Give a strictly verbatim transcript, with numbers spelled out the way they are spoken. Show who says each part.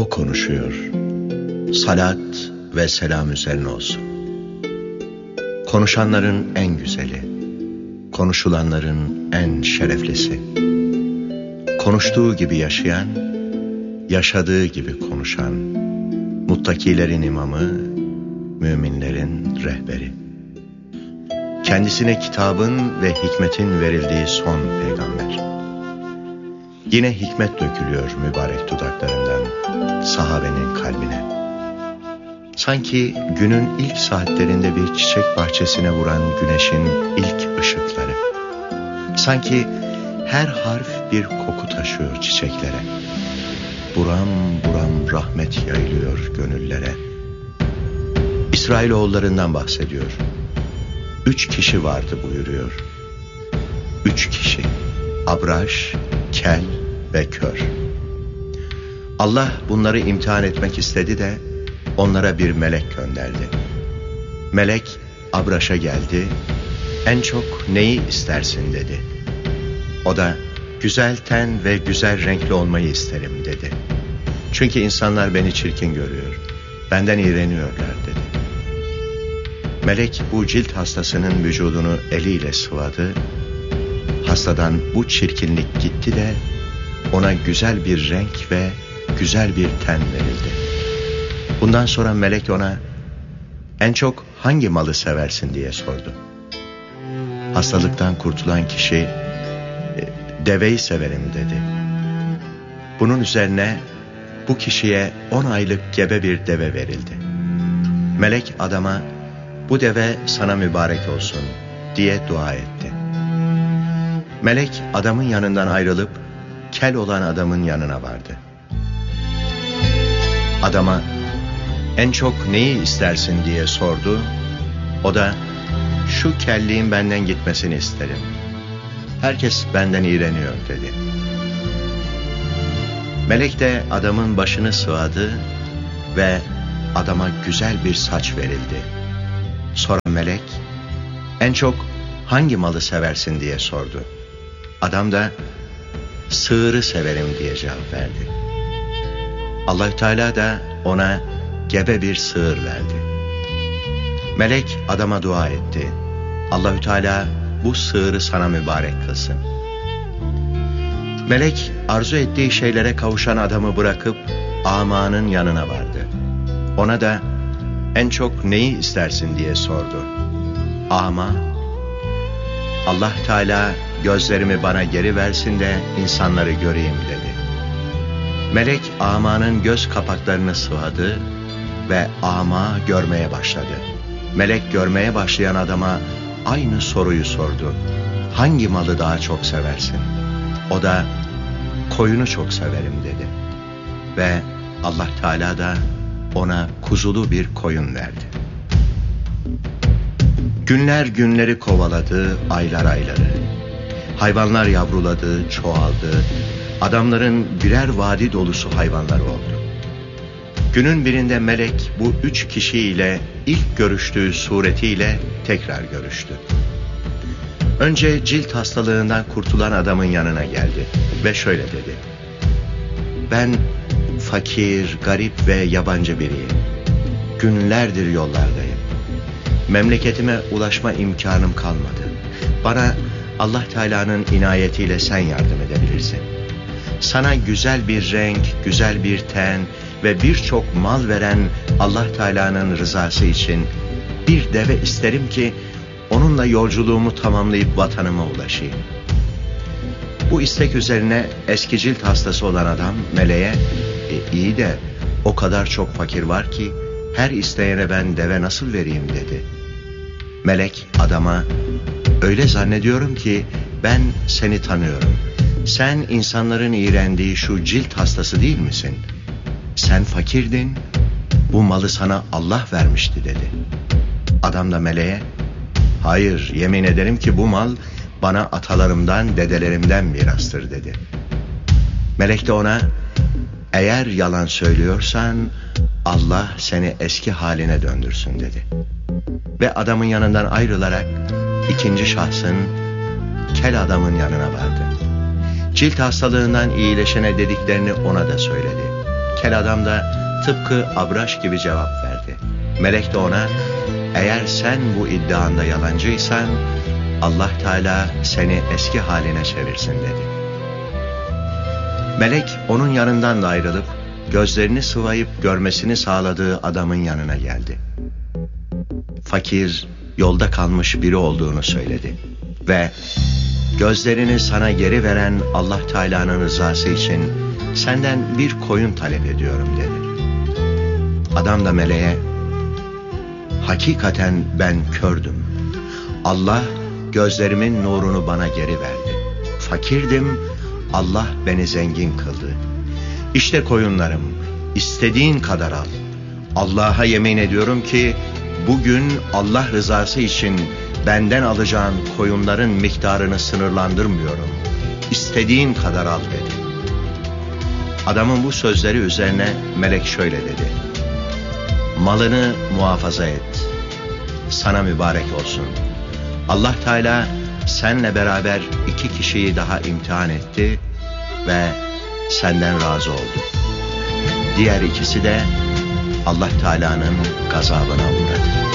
Speaker 1: O konuşuyor. Salat ve selam üzerine olsun. Konuşanların en güzeli, konuşulanların en şereflisi. Konuştuğu gibi yaşayan, yaşadığı gibi konuşan, muttakilerin imamı, müminlerin rehberi. Kendisine kitabın ve hikmetin verildiği son peygamber. Yine hikmet dökülüyor mübarek dudaklarından sahabenin kalbine. Sanki günün ilk saatlerinde bir çiçek bahçesine vuran güneşin ilk ışıkları. Sanki her harf bir koku taşıyor çiçeklere. Buram buram rahmet yayılıyor gönüllere. İsrailoğullarından bahsediyor. Üç kişi vardı buyuruyor. Üç kişi. Abraş, kel ve kör. Allah bunları imtihan etmek istedi de onlara bir melek gönderdi. Melek Abraş'a geldi. En çok neyi istersin dedi. O da güzel ten ve güzel renkli olmayı isterim dedi. Çünkü insanlar beni çirkin görüyor. Benden iğreniyorlar dedi. Melek bu cilt hastasının vücudunu eliyle sıvadı. Hastadan bu çirkinlik gitti de ona güzel bir renk ve güzel bir ten verildi. Bundan sonra melek ona en çok hangi malı seversin diye sordu. Hastalıktan kurtulan kişi deveyi severim dedi. Bunun üzerine bu kişiye on aylık gebe bir deve verildi. Melek adama bu deve sana mübarek olsun diye dua etti. Melek adamın yanından ayrılıp kel olan adamın yanına vardı. Adama en çok neyi istersin diye sordu. O da şu kelliğin benden gitmesini isterim. Herkes benden iğreniyor dedi. Melek de adamın başını sıvadı ve adama güzel bir saç verildi. Sonra melek en çok hangi malı seversin diye sordu. Adam da sığırı severim diye cevap verdi. Allah Teala da ona gebe bir sığır verdi. Melek adama dua etti. Allahü Teala bu sığırı sana mübarek kılsın. Melek arzu ettiği şeylere kavuşan adamı bırakıp amanın yanına vardı. Ona da en çok neyi istersin diye sordu. Ama Allah Teala gözlerimi bana geri versin de insanları göreyim dedi. Melek amanın göz kapaklarını sıvadı ve ama görmeye başladı. Melek görmeye başlayan adama aynı soruyu sordu. Hangi malı daha çok seversin? O da koyunu çok severim dedi. Ve Allah Teala da ona kuzulu bir koyun verdi. Günler günleri kovaladı, aylar ayları. Hayvanlar yavruladı, çoğaldı. Adamların birer vadi dolusu hayvanları oldu. Günün birinde melek bu üç kişiyle ilk görüştüğü suretiyle tekrar görüştü. Önce cilt hastalığından kurtulan adamın yanına geldi ve şöyle dedi. Ben fakir, garip ve yabancı biriyim. Günlerdir yollardayım. Memleketime ulaşma imkanım kalmadı. Bana Allah Teala'nın inayetiyle sen yardım edebilirsin. Sana güzel bir renk, güzel bir ten ve birçok mal veren Allah Teala'nın rızası için bir deve isterim ki onunla yolculuğumu tamamlayıp vatanıma ulaşayım. Bu istek üzerine eski cilt hastası olan adam meleğe e, iyi de o kadar çok fakir var ki her isteyene ben deve nasıl vereyim dedi. Melek adama öyle zannediyorum ki ben seni tanıyorum. Sen insanların iğrendiği şu cilt hastası değil misin? Sen fakirdin, bu malı sana Allah vermişti dedi. Adam da meleğe hayır yemin ederim ki bu mal bana atalarımdan, dedelerimden mirastır dedi. Melek de ona eğer yalan söylüyorsan Allah seni eski haline döndürsün dedi. Ve adamın yanından ayrılarak ikinci şahsın kel adamın yanına vardı. Cilt hastalığından iyileşene dediklerini ona da söyledi. Kel adam da tıpkı Abraş gibi cevap verdi. Melek de ona, eğer sen bu iddianda yalancıysan Allah Teala seni eski haline çevirsin dedi. Melek onun yanından da ayrılıp gözlerini sıvayıp görmesini sağladığı adamın yanına geldi. Fakir, yolda kalmış biri olduğunu söyledi ve gözlerini sana geri veren Allah Teala'nın rızası için senden bir koyun talep ediyorum dedi. Adam da meleğe, hakikaten ben kördüm. Allah gözlerimin nurunu bana geri verdi. Fakirdim, Allah beni zengin kıldı. İşte koyunlarım, istediğin kadar al. Allah'a yemin ediyorum ki bugün Allah rızası için benden alacağın koyunların miktarını sınırlandırmıyorum. İstediğin kadar al dedi. Adamın bu sözleri üzerine melek şöyle dedi: malını muhafaza et. Sana mübarek olsun. Allah Teala senle beraber iki kişiyi daha imtihan etti ve senden razı oldu. Diğer ikisi de Allah Teala'nın gazabına uğradı.